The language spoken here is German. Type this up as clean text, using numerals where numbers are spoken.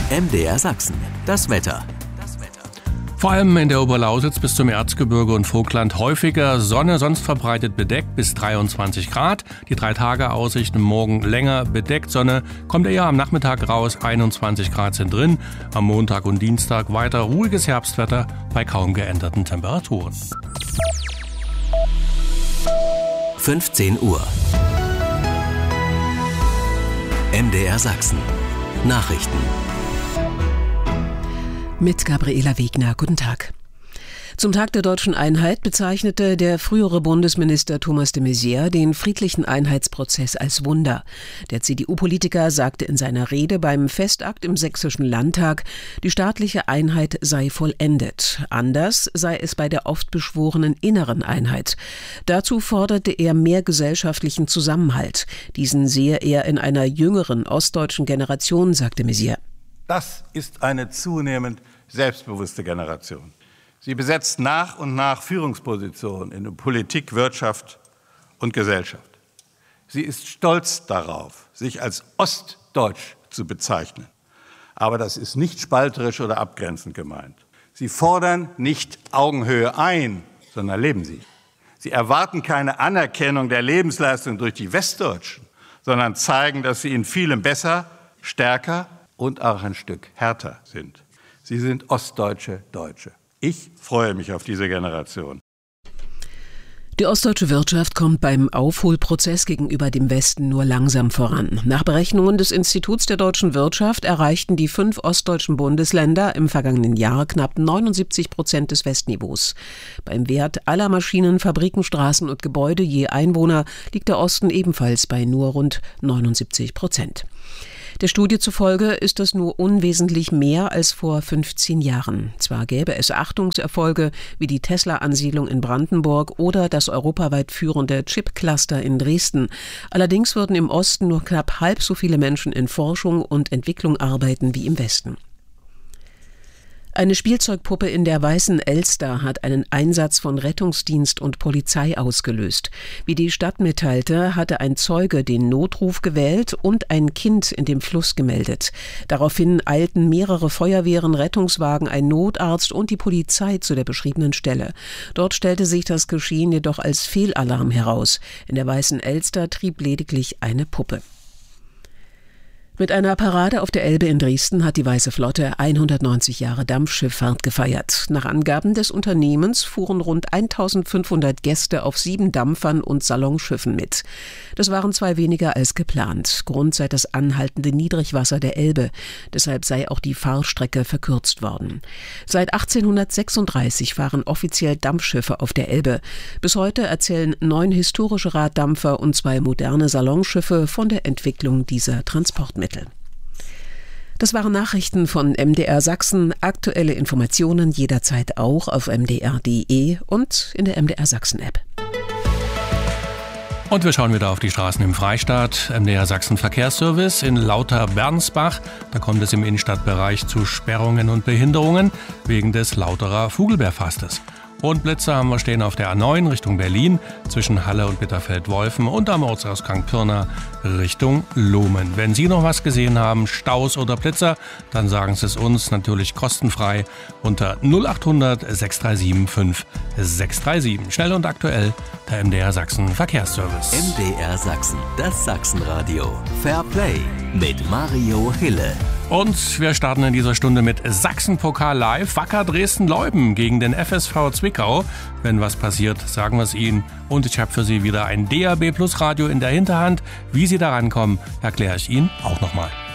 MDR Sachsen, das Wetter. Vor allem in der Oberlausitz bis zum Erzgebirge und Vogtland häufiger Sonne, sonst verbreitet bedeckt bis 23 Grad. Die 3-Tage-Aussichten morgen länger bedeckt. Sonne kommt eher am Nachmittag raus, 21 Grad sind drin. Am Montag und Dienstag weiter ruhiges Herbstwetter bei kaum geänderten Temperaturen. 15 Uhr. MDR Sachsen. Nachrichten. Mit Gabriela Wegner. Guten Tag. Zum Tag der deutschen Einheit bezeichnete der frühere Bundesminister Thomas de Maizière den friedlichen Einheitsprozess als Wunder. Der CDU-Politiker sagte in seiner Rede beim Festakt im Sächsischen Landtag, die staatliche Einheit sei vollendet. Anders sei es bei der oft beschworenen inneren Einheit. Dazu forderte er mehr gesellschaftlichen Zusammenhalt. Diesen sehe er in einer jüngeren ostdeutschen Generation, sagte Maizière. Das ist eine zunehmend selbstbewusste Generation. Sie besetzt nach und nach Führungspositionen in Politik, Wirtschaft und Gesellschaft. Sie ist stolz darauf, sich als ostdeutsch zu bezeichnen. Aber das ist nicht spalterisch oder abgrenzend gemeint. Sie fordern nicht Augenhöhe ein, sondern leben sie. Sie erwarten keine Anerkennung der Lebensleistung durch die Westdeutschen, sondern zeigen, dass sie in vielem besser, stärker und auch ein Stück härter sind. Sie sind ostdeutsche Deutsche. Ich freue mich auf diese Generation. Die ostdeutsche Wirtschaft kommt beim Aufholprozess gegenüber dem Westen nur langsam voran. Nach Berechnungen des Instituts der deutschen Wirtschaft erreichten die 5 ostdeutschen Bundesländer im vergangenen Jahr knapp 79% des Westniveaus. Beim Wert aller Maschinen, Fabriken, Straßen und Gebäude je Einwohner liegt der Osten ebenfalls bei nur rund 79%. Der Studie zufolge ist das nur unwesentlich mehr als vor 15 Jahren. Zwar gäbe es Achtungserfolge wie die Tesla-Ansiedlung in Brandenburg oder das europaweit führende Chip-Cluster in Dresden. Allerdings würden im Osten nur knapp halb so viele Menschen in Forschung und Entwicklung arbeiten wie im Westen. Eine Spielzeugpuppe in der Weißen Elster hat einen Einsatz von Rettungsdienst und Polizei ausgelöst. Wie die Stadt mitteilte, hatte ein Zeuge den Notruf gewählt und ein Kind in dem Fluss gemeldet. Daraufhin eilten mehrere Feuerwehren, Rettungswagen, ein Notarzt und die Polizei zu der beschriebenen Stelle. Dort stellte sich das Geschehen jedoch als Fehlalarm heraus. In der Weißen Elster trieb lediglich eine Puppe. Mit einer Parade auf der Elbe in Dresden hat die Weiße Flotte 190 Jahre Dampfschifffahrt gefeiert. Nach Angaben des Unternehmens fuhren rund 1500 Gäste auf 7 Dampfern und Salonschiffen mit. Das waren 2 weniger als geplant. Grund sei das anhaltende Niedrigwasser der Elbe. Deshalb sei auch die Fahrstrecke verkürzt worden. Seit 1836 fahren offiziell Dampfschiffe auf der Elbe. Bis heute erzählen 9 historische Raddampfer und 2 moderne Salonschiffe von der Entwicklung dieser Transportmittel. Das waren Nachrichten von MDR Sachsen. Aktuelle Informationen jederzeit auch auf mdr.de und in der MDR Sachsen App. Und wir schauen wieder auf die Straßen im Freistaat. MDR Sachsen Verkehrsservice in Lauter-Bernsbach. Da kommt es im Innenstadtbereich zu Sperrungen und Behinderungen wegen des Lauterer Vogelbeerfastes. Und Blitze haben wir stehen auf der A9 Richtung Berlin, zwischen Halle und Bitterfeld-Wolfen und am Ortsausgang Pirna Richtung Lumen. Wenn Sie noch was gesehen haben, Staus oder Blitzer, dann sagen Sie es uns natürlich kostenfrei unter 0800 637 5637. Schnell und aktuell, der MDR Sachsen Verkehrsservice. MDR Sachsen, das Sachsenradio. Fair Play mit Mario Hille. Und wir starten in dieser Stunde mit Sachsenpokal live. Wacker Dresden-Leuthen gegen den FSV Zwickau. Wenn was passiert, sagen wir es Ihnen. Und ich habe für Sie wieder ein DAB+ Radio in der Hinterhand. Wie Sie da rankommen, erkläre ich Ihnen auch nochmal.